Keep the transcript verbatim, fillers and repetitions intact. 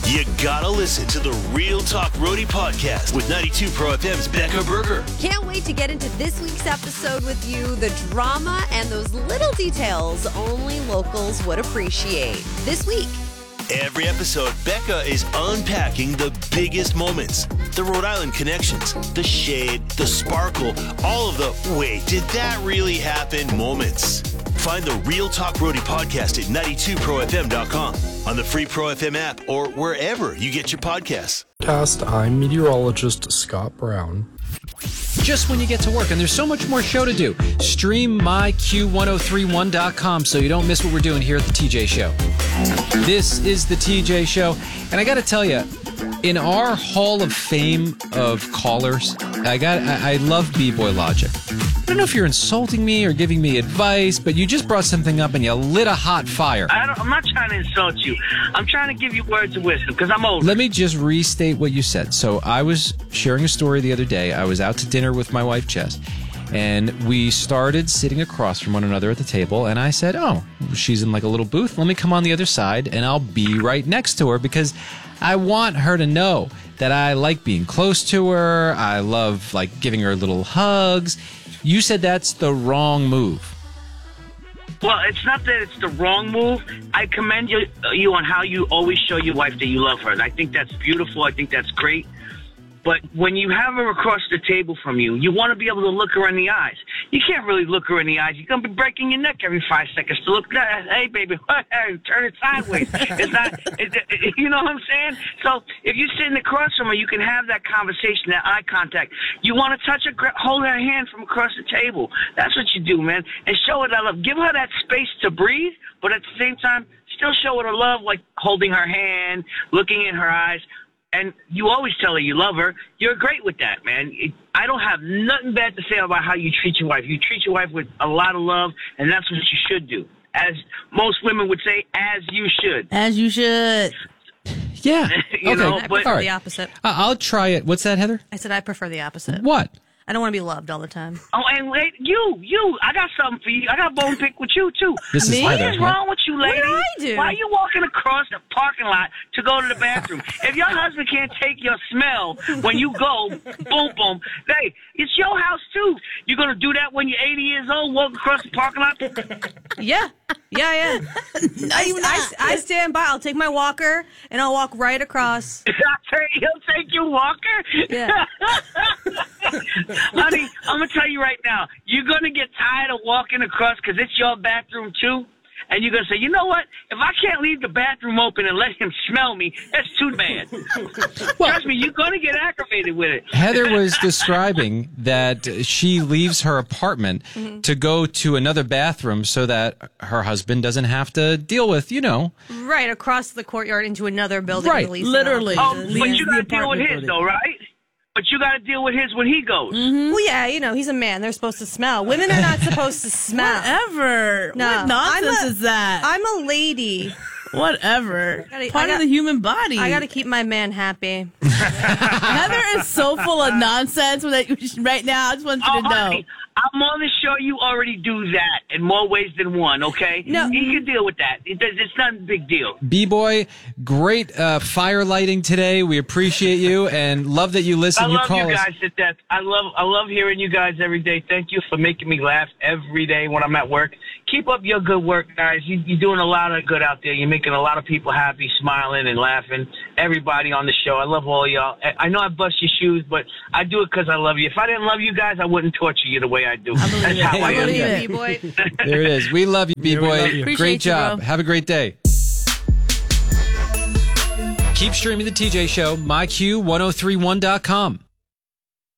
You gotta listen to the Real Talk Roadie podcast with ninety-two Pro F M's Becca Berger. Can't wait to get into this week's episode with you. The drama and those little details only locals would appreciate. This week. Every episode, Becca is unpacking the biggest moments. The Rhode Island connections, the shade, the sparkle, all of the wait, did that really happen moments. Find the Real Talk Roadie podcast at ninety-two pro f m dot com, on the free Pro F M app, or wherever you get your podcasts. Cast, I'm meteorologist Scott Brown. Just when you get to work, and there's so much more show to do. Stream my q ten thirty-one dot com so you don't miss what we're doing here at the T J Show. This is the T J Show, and I got to tell you, in our Hall of Fame of callers, I got I, I love B-Boy Logic. I don't know if you're insulting me or giving me advice, but you just brought something up and you lit a hot fire. I don't, I'm not trying to insult you. I'm trying to give you words of wisdom because I'm old. Let me just restate what you said. So I was sharing a story the other day. I was out to dinner with my wife, Jess, and we started sitting across from one another at the table, and I said, oh, she's in like a little booth. Let me come on the other side, and I'll be right next to her because I want her to know that I like being close to her. I love like giving her little hugs. You said that's the wrong move. Well, it's not that it's the wrong move. I commend you, you on how you always show your wife that you love her. And I think that's beautiful. I think that's great. But when you have her across the table from you, you want to be able to look her in the eyes. You can't really look her in the eyes. You're going to be breaking your neck every five seconds to look. Hey, baby, turn it sideways. It's not, it, it, you know what I'm saying? So if you're sitting across from her, you can have that conversation, that eye contact. You want to touch her, hold her hand from across the table. That's what you do, man. And show her that love. Give her that space to breathe, but at the same time, still show her the love, like holding her hand, looking in her eyes. And you always tell her you love her. You're great with that, man. I don't have nothing bad to say about how you treat your wife. You treat your wife with a lot of love, and that's what you should do. As most women would say, as you should. As you should. Yeah. you okay. know, I but, prefer the opposite. Uh, I'll try it. What's that, Heather? I said I prefer the opposite. What? I don't want to be loved all the time. Oh, and wait, you, you, I got something for you. I got a bone pick with you, too. This is Me? What Heather. is wrong with you, lady? What did I do? Why are you walking across the parking lot to go to the bathroom? If your husband can't take your smell when you go, boom, boom, hey, it's your house, too. You're going to do that when you're eighty years old, walk across the parking lot? Yeah. Yeah, yeah. No, I, you're I, not. I stand by. I'll take my walker, and I'll walk right across. He'll take your walker? Yeah. Honey, I'm going to tell you right now, you're going to get tired of walking across because it's your bathroom, too. And you're going to say, you know what? If I can't leave the bathroom open and let him smell me, that's too bad. Well, Trust me, you're going to get aggravated with it. Heather was describing that she leaves her apartment mm-hmm. to go to another bathroom so that her husband doesn't have to deal with, you know. Right, across the courtyard into another building. Right. Literally. Oh, Leave but you got to the deal with apartment his, building. though, right? But you got to deal with his when he goes. Mm-hmm. Well, yeah, you know, he's a man. They're supposed to smell. Women are not supposed to smell. Whatever. No. What nonsense I'm a- is that? I'm a lady. Whatever. Gotta- Part I of got- the human body. I got to keep my man happy. Heather is so full of nonsense that right now. I just want you Oh, to know. honey, I'm on the show. You already do that in more ways than one, okay? No. He can deal with that. It, it's not a big deal. B-Boy, great uh, fire lighting today. We appreciate you and love that you listen. I you love call you us. guys to death. I love I love hearing you guys every day. Thank you for making me laugh every day when I'm at work. Keep up your good work, guys. You, you're doing a lot of good out there. You're making a lot of people happy, smiling and laughing. Everybody on the show. I love all y'all. I I know I bust your shoes, but I do it because I love you. If I didn't love you guys, I wouldn't torture you the way I do. believe That's it. how I I am. believe it. B-boy. There it is. We love you, B-Boy. love you. Great Appreciate you, job. bro. Have a great day. Keep streaming the T J Show, my q ten thirty-one dot com.